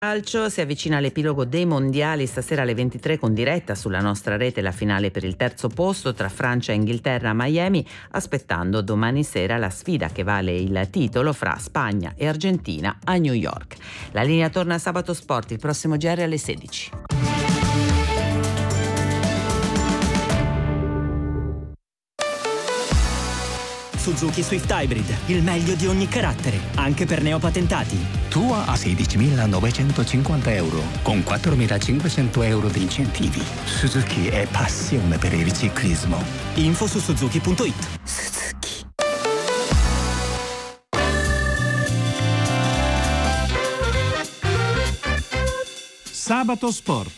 Calcio, si avvicina l'epilogo dei mondiali stasera alle 23 con diretta sulla nostra rete la finale per il terzo posto tra Francia e Inghilterra a Miami, aspettando domani sera la sfida che vale il titolo fra Spagna e Argentina a New York. La linea torna a Sabato Sport, il prossimo GR alle 16. Suzuki Swift Hybrid, il meglio di ogni carattere, anche per neopatentati. Tua a 16.950 euro, con 4.500 euro di incentivi. Suzuki è passione per il ciclismo. Info su suzuki.it. Suzuki. Sabato Sport.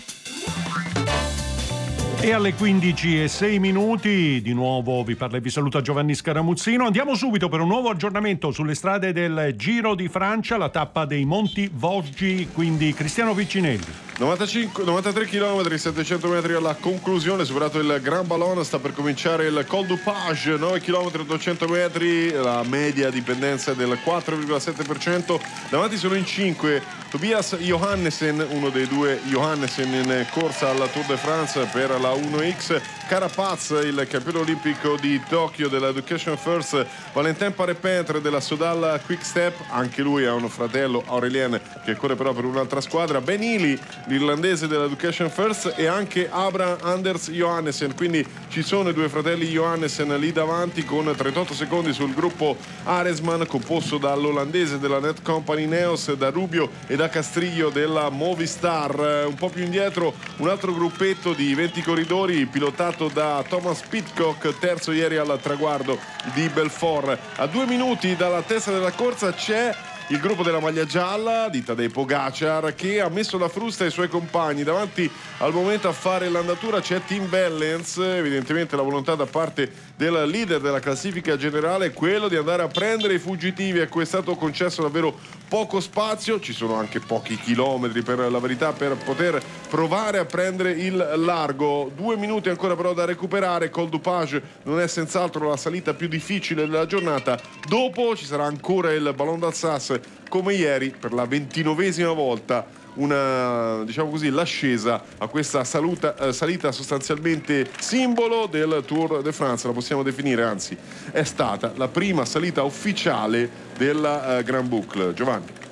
E alle 15:06 di nuovo vi saluta Giovanni Scaramuzzino. Andiamo subito per un nuovo aggiornamento sulle strade del Giro di Francia, la tappa dei Monti Vosgi, quindi Cristiano Piccinelli. 93 km, 700 metri alla conclusione, superato il Grand Ballon, sta per cominciare il Col du Page, 9 km 800 metri, la media dipendenza è del 4,7%, davanti sono in 5 Tobias Johannesen, uno dei due Johannesen in corsa alla Tour de France per la 1X, Carapaz, il campione olimpico di Tokyo dell'Education First, Valentin Parepintre della Sodal Quick Step, anche lui ha un fratello Aurelien che corre però per un'altra squadra, Ben Healy, l'irlandese dell'Education First, e anche Abraham Anders Johannesen, quindi ci sono i due fratelli Johannesen lì davanti con 38 secondi sul gruppo Aresman, composto dall'olandese della Net Company Neos, da Rubio e da Castriglio della Movistar. Un po' più indietro un altro gruppetto di 20 corridori pilotato da Thomas Pidcock, terzo ieri al traguardo di Belfort. A 2 minuti dalla testa della corsa c'è il gruppo della maglia gialla di Tadej Pogacar, che ha messo la frusta ai suoi compagni. Davanti al momento a fare l'andatura c'è Tim Wellens, evidentemente la volontà da parte del leader della classifica generale è quello di andare a prendere i fuggitivi, a cui è stato concesso davvero poco spazio, ci sono anche pochi chilometri per la verità per poter provare a prendere il largo. 2 minuti ancora però da recuperare. Col du Page non è senz'altro la salita più difficile della giornata, dopo ci sarà ancora il Ballon d'Alsace come ieri per la 29esima volta, una, diciamo così, l'ascesa a questa salita sostanzialmente simbolo del Tour de France, la possiamo definire, anzi è stata la prima salita ufficiale della Grand Boucle. Giovanni.